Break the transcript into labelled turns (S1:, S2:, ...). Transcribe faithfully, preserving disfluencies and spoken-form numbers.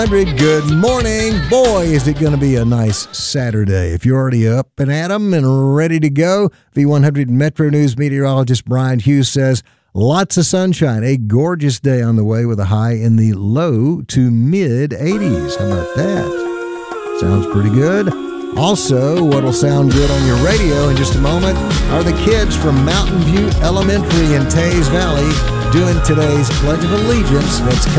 S1: Good morning. Boy, is it going to be a nice Saturday. If you're already up and at 'em and ready to go, V one hundred Metro News meteorologist Brian Hughes says lots of sunshine, a gorgeous day on the way with a high in the low to mid eighties. How about that? Sounds pretty good. Also, what'll sound good on your radio in just a moment are the kids from Mountain View Elementary in Tays Valley doing today's Pledge of Allegiance. That's coming